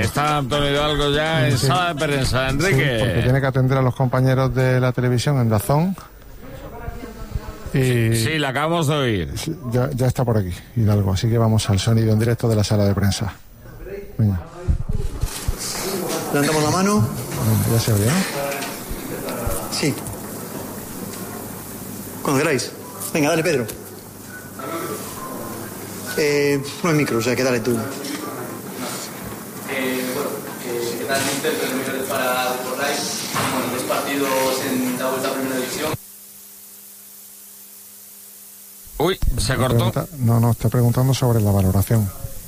Está Antonio Hidalgo ya en sala de prensa, Enrique. Sí, porque tiene que atender a los compañeros de la televisión en DAZN. Y sí, la acabamos de oír. Ya está por aquí, Hidalgo, así que vamos al sonido en directo de la sala de prensa. Venga. Levantamos la mano. Ya se oye, ¿no? Sí. Cuando queráis. Venga, dale, Pedro. No hay micro, o sea que dale tú. ¿Qué tal el Inter? 3 millones para Borrais, 2 partidos en la vuelta a primera división. Uy, se cortó. No, está preguntando sobre la valoración.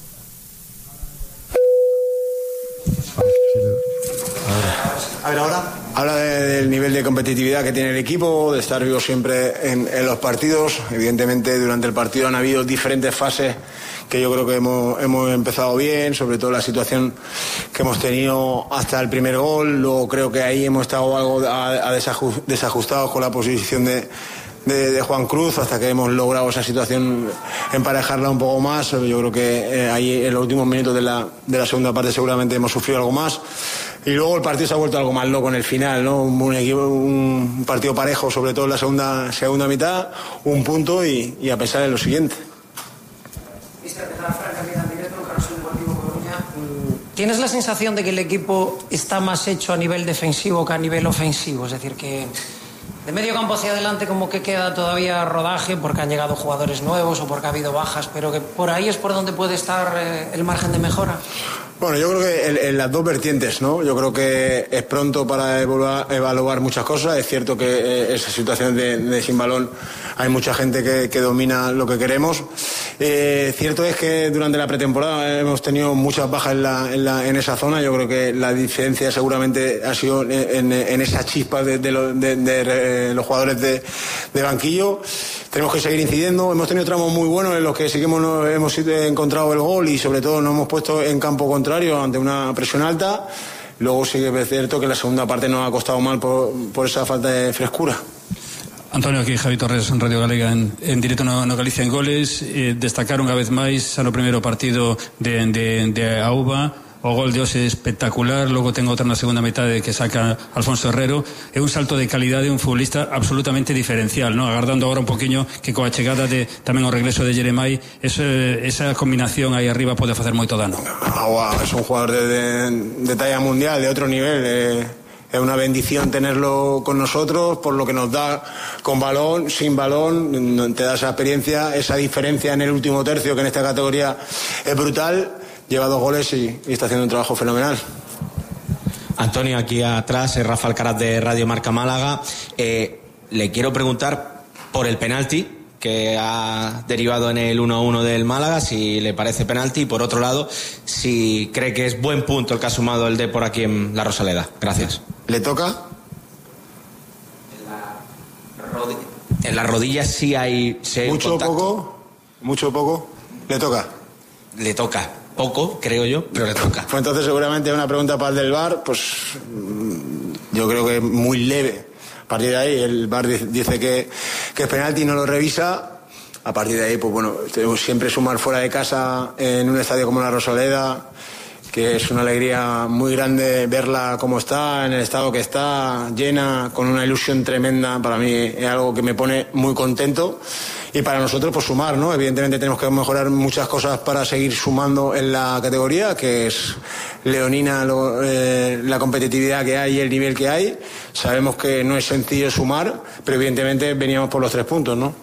A ver, ahora. Habla del nivel de competitividad que tiene el equipo, de estar vivo siempre en los partidos. Evidentemente, durante el partido han habido diferentes fases que yo creo que hemos empezado bien, sobre todo la situación que hemos tenido hasta el primer gol. Luego creo que ahí hemos estado algo desajustados con la posición de Juan Cruz, hasta que hemos logrado esa situación emparejarla un poco más. Yo creo que ahí en los últimos minutos de la segunda parte seguramente hemos sufrido algo más. Y luego el partido se ha vuelto algo más loco en el final, ¿no? Un partido parejo, sobre todo en la segunda mitad, un punto y a pensar en lo siguiente. ¿Tienes la sensación de que el equipo está más hecho a nivel defensivo que a nivel ofensivo? Es decir, que de medio campo hacia adelante como que queda todavía rodaje porque han llegado jugadores nuevos o porque ha habido bajas, pero que por ahí es por donde puede estar el margen de mejora. Bueno, yo creo que en las dos vertientes, ¿no? Yo creo que es pronto para evaluar muchas cosas. Es cierto que esa situación de sin balón hay mucha gente que domina lo que queremos. Cierto es que durante la pretemporada hemos tenido muchas bajas en esa zona. Yo creo que la diferencia seguramente ha sido en esa chispa de los jugadores de banquillo. Tenemos que seguir incidiendo. Hemos tenido tramos muy buenos en los que sí que hemos encontrado el gol y sobre todo nos hemos puesto en campo contrario ante una presión alta. Luego sí que es cierto que la segunda parte nos ha costado mal por esa falta de frescura. Antonio, aquí Javi Torres en Radio Galega en directo no Galicia en goles. Destacar unha vez máis no primeiro partido de Auba. O gol de hoxe espectacular, logo ten outra na segunda metade que saca Alfonso Herrero. É un salto de calidade, un futbolista absolutamente diferencial, ¿no? Agardando agora un poquinho que coa chegada de tamén o regreso de Jeremai, esa combinación aí arriba pode facer moito dano. Es un jugador de talla mundial, de otro nivel. Es una bendición tenerlo con nosotros por lo que nos da con balón, sin balón, te da esa experiencia, esa diferencia en el último tercio que en esta categoría es brutal. Lleva 2 goles y está haciendo un trabajo fenomenal. Antonio, aquí atrás, Rafa Alcaraz de Radio Marca Málaga. Le quiero preguntar por el penalti que ha derivado en el 1-1 del Málaga, si le parece penalti, y por otro lado, si cree que es buen punto el que ha sumado el Depor aquí en la Rosaleda. Gracias. ¿Le toca? En las rodillas sí hay mucho o poco. ¿Le toca? Le toca. Poco, creo yo, pero le toca. Pues entonces seguramente una pregunta para el del VAR, pues yo creo que muy leve. A partir de ahí el VAR dice que es penalti y no lo revisa. A partir de ahí, pues bueno, siempre sumar fuera de casa en un estadio como la Rosaleda, que es una alegría muy grande verla como está, en el estado que está, llena, con una ilusión tremenda. Para mí es algo que me pone muy contento. Y para nosotros, pues sumar, ¿no? Evidentemente tenemos que mejorar muchas cosas para seguir sumando en la categoría, que es leonina la competitividad que hay y el nivel que hay. Sabemos que no es sencillo sumar, pero evidentemente veníamos por los 3 puntos, ¿no?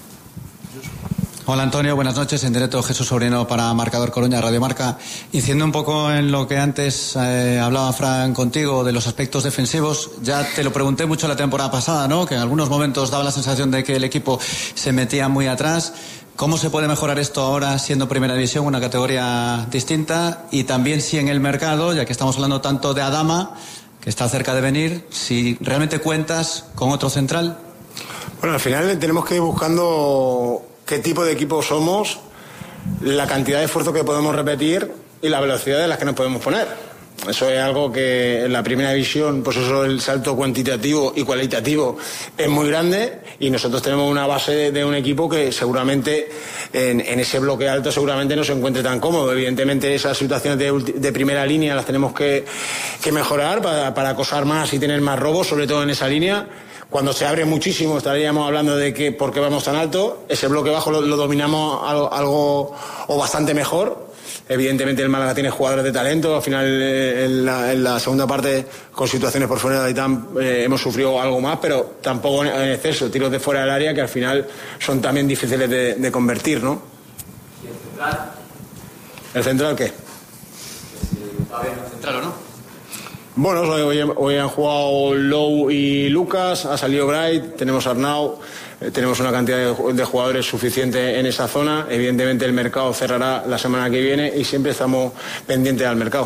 Hola Antonio, buenas noches. En directo Jesús Sobrino para Marcador Coruña, Radio Marca. Incidiendo un poco en lo que antes hablaba Fran contigo de los aspectos defensivos, ya te lo pregunté mucho la temporada pasada, ¿no? Que en algunos momentos daba la sensación de que el equipo se metía muy atrás. ¿Cómo se puede mejorar esto ahora siendo Primera División, una categoría distinta? Y también si en el mercado, ya que estamos hablando tanto de Adama, que está cerca de venir, si realmente cuentas con otro central. Bueno, al final tenemos que ir buscando qué tipo de equipo somos, la cantidad de esfuerzo que podemos repetir y la velocidad de las que nos podemos poner. eso es algo que en la primera división, pues eso, el salto cuantitativo y cualitativo es muy grande, y nosotros tenemos una base de un equipo que seguramente en ese bloque alto seguramente no se encuentre tan cómodo. Evidentemente esas situaciones de primera línea las tenemos que mejorar para acosar más y tener más robos, sobre todo en esa línea. Cuando se abre muchísimo estaríamos hablando de que por qué vamos tan alto. Ese bloque bajo lo dominamos algo o bastante mejor. Evidentemente el Málaga tiene jugadores de talento. Al final en la segunda parte, con situaciones por fuera de Aitán, hemos sufrido algo más, pero tampoco en exceso. Tiros de fuera del área que al final son también difíciles de convertir, ¿no? ¿Y el central? ¿El central qué? ¿Va a haber un central o no? Bueno, hoy han jugado Lowe y Lucas, ha salido Bright, tenemos Arnau, tenemos una cantidad de jugadores suficiente en esa zona. Evidentemente el mercado cerrará la semana que viene y siempre estamos pendientes al mercado.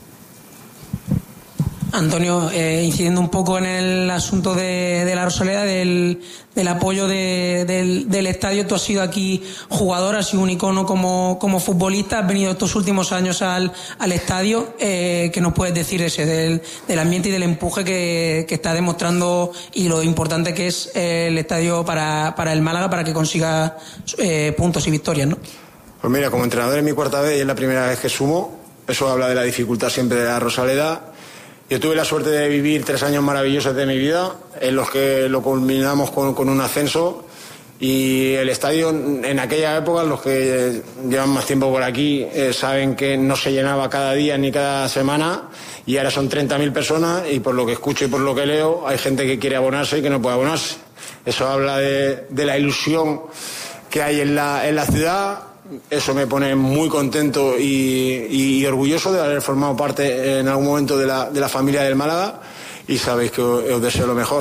Antonio, incidiendo un poco en el asunto de la Rosaleda, del apoyo del estadio, tú has sido aquí jugador, has sido un icono como futbolista, has venido estos últimos años al estadio. ¿Qué nos puedes decir del ambiente y del empuje que está demostrando y lo importante que es el estadio para el Málaga, para que consiga puntos y victorias, ¿no? Pues mira, como entrenador es mi cuarta vez y es la primera vez que sumo. Eso habla de la dificultad siempre de la Rosaleda. Yo tuve la suerte de vivir 3 años maravillosos de mi vida, en los que lo culminamos con un ascenso, y el estadio en aquella época, los que llevan más tiempo por aquí saben que no se llenaba cada día ni cada semana, y ahora son 30.000 personas, y por lo que escucho y por lo que leo hay gente que quiere abonarse y que no puede abonarse. Eso habla de la ilusión que hay en la ciudad. Eso me pone muy contento y orgulloso de haber formado parte en algún momento de la familia del Málaga, y sabéis que os deseo lo mejor.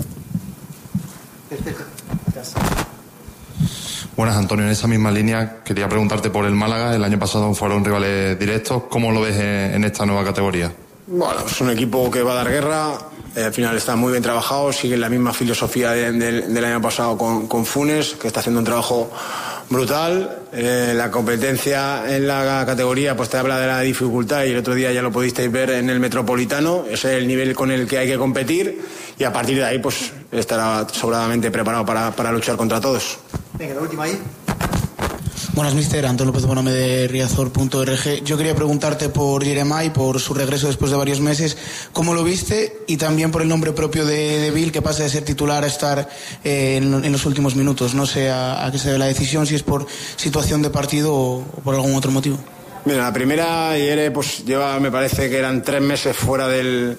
Buenas, Antonio. En esa misma línea quería preguntarte por el Málaga. El año pasado fueron rivales directos. ¿Cómo lo ves en esta nueva categoría? Bueno, es un equipo que va a dar guerra. Al final está muy bien trabajado, sigue la misma filosofía del año pasado con Funes, que está haciendo un trabajo brutal. La competencia en la categoría pues te habla de la dificultad, y el otro día ya lo pudisteis ver en el Metropolitano. Ese es el nivel con el que hay que competir, y a partir de ahí pues estará sobradamente preparado para luchar contra todos. Venga, la última ahí. Buenas, mister. Antonio López Boname de Riazor.org. Yo quería preguntarte por Jeremai, por su regreso después de varios meses. ¿Cómo lo viste? Y también por el nombre propio de Bill, que pasa de ser titular a estar en los últimos minutos. No sé a qué se debe la decisión, si es por situación de partido o por algún otro motivo. Mira, la primera, Jere, pues lleva, me parece que eran 3 meses fuera del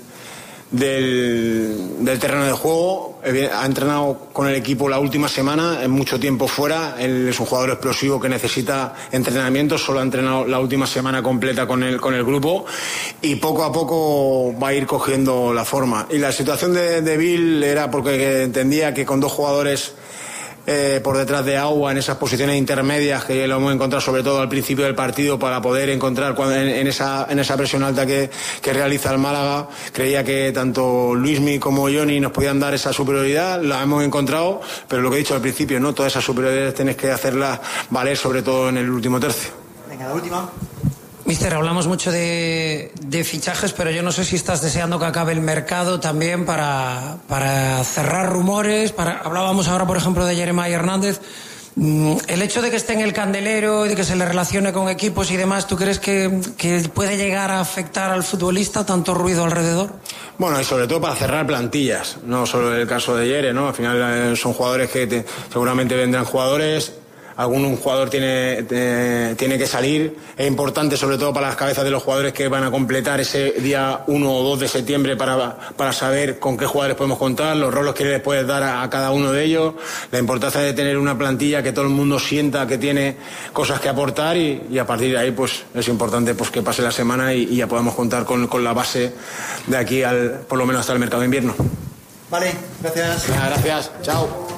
terreno de juego. Ha entrenado con el equipo la última semana, es mucho tiempo fuera. Él es un jugador explosivo que necesita entrenamiento. Solo ha entrenado la última semana completa con el grupo, y poco a poco va a ir cogiendo la forma. Y la situación de Bill era porque entendía que con 2 jugadores por detrás de Agua en esas posiciones intermedias, que lo hemos encontrado sobre todo al principio del partido, para poder encontrar en esa presión alta que realiza el Málaga, creía que tanto Luismi como Johnny nos podían dar esa superioridad. La hemos encontrado, pero lo que he dicho al principio, ¿no? Todas esas superioridades tienes que hacerlas valer, sobre todo en el último tercio. Venga, la última. Mister, hablamos mucho de fichajes, pero yo no sé si estás deseando que acabe el mercado también para cerrar rumores. Hablábamos ahora, por ejemplo, de Jeremai Hernández. El hecho de que esté en el candelero y de que se le relacione con equipos y demás, ¿tú crees que puede llegar a afectar al futbolista tanto ruido alrededor? Bueno, y sobre todo para cerrar plantillas, no solo el caso de Jere, ¿no? Al final son jugadores que seguramente vendrán jugadores. Algún jugador tiene que salir. Es importante, sobre todo para las cabezas de los jugadores que van a completar ese día 1 o 2 de septiembre, para saber con qué jugadores podemos contar, los roles que les puedes dar a cada uno de ellos, la importancia de tener una plantilla que todo el mundo sienta que tiene cosas que aportar, y a partir de ahí pues es importante pues que pase la semana y ya podamos contar con la base de aquí por lo menos hasta el mercado de invierno. Vale, gracias. Gracias, chao.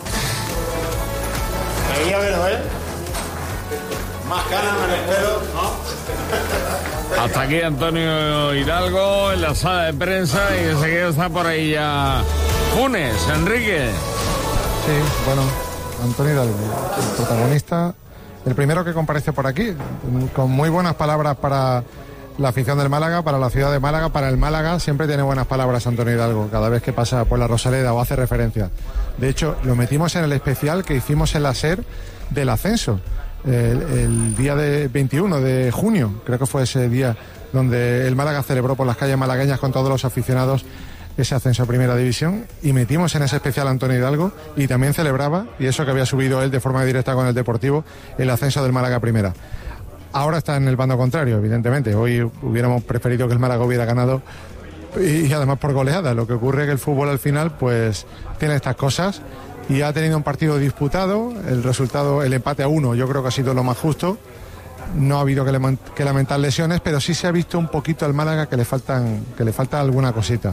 Ahí a verlo, más canas me espero, ¿no? Hasta aquí Antonio Hidalgo en la sala de prensa, y enseguida está por ahí ya Funes, Enrique. Sí, bueno, Antonio Hidalgo, el protagonista, el primero que comparece por aquí, con muy buenas palabras para la afición del Málaga, para la ciudad de Málaga, para el Málaga, siempre tiene buenas palabras Antonio Hidalgo, cada vez que pasa por la Rosaleda o hace referencia. De hecho, lo metimos en el especial que hicimos en la SER del ascenso, el día de 21 de junio, creo que fue ese día donde el Málaga celebró por las calles malagueñas con todos los aficionados ese ascenso a Primera División, y metimos en ese especial a Antonio Hidalgo, y también celebraba, y eso que había subido él de forma directa con el Deportivo, el ascenso del Málaga a Primera. Ahora está en el bando contrario, evidentemente. Hoy hubiéramos preferido que el Málaga hubiera ganado, y además por goleada. Lo que ocurre es que el fútbol al final pues tiene estas cosas, y ha tenido un partido disputado. El resultado, el empate a 1, yo creo que ha sido lo más justo. No ha habido que lamentar lesiones, pero sí se ha visto un poquito al Málaga que le falta alguna cosita.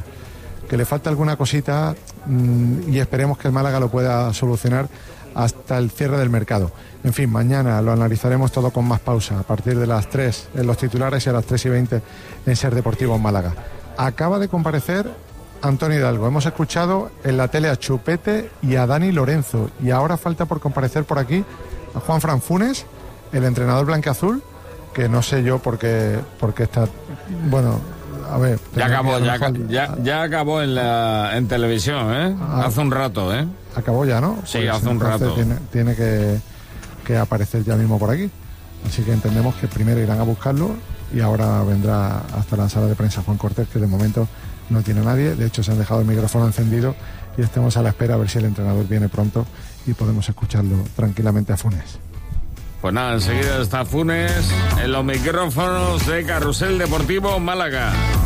Y esperemos que el Málaga lo pueda solucionar hasta el cierre del mercado. En fin, mañana lo analizaremos todo con más pausa, a partir de las 3 en los titulares y a las 3:20 en Ser Deportivo en Málaga. Acaba de comparecer Antonio Hidalgo. Hemos escuchado en la tele a Chupete y a Dani Lorenzo, y ahora falta por comparecer por aquí a Juanfran Funes, el entrenador blanquiazul, que no sé yo por qué está... Bueno, a ver... Ya acabó en televisión, ¿eh? Hace un rato, ¿eh? Acabó ya, ¿no? Sí, pues hace un rato. Tiene que aparecer ya mismo por aquí. Así que entendemos que primero irán a buscarlo, y ahora vendrá hasta la sala de prensa Juan Cortés, que de momento no tiene nadie. De hecho, se han dejado el micrófono encendido y estamos a la espera a ver si el entrenador viene pronto y podemos escucharlo tranquilamente a Funes. Pues nada, enseguida está Funes en los micrófonos de Carrusel Deportivo Málaga.